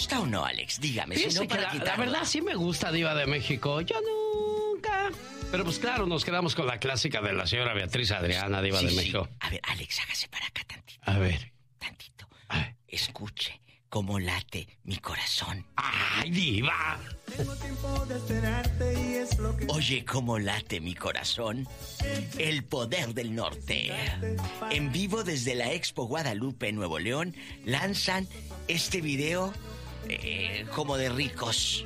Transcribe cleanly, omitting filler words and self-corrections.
gusta o no, Alex? Dígame. Fíjese Si no, que para la verdad sí me gusta Diva de México. Yo nunca. Pero pues claro, nos quedamos con la clásica de la señora Beatriz Adriana, Diva de México. A ver, Alex, hágase para acá tantito. A ver. Tantito. Escuche cómo late mi corazón. ¡Ay, Diva! Tengo tiempo de esperarte y es lo que... Oye, cómo late mi corazón. El Poder del Norte. En vivo desde la Expo Guadalupe, Nuevo León, lanzan este video como de ricos.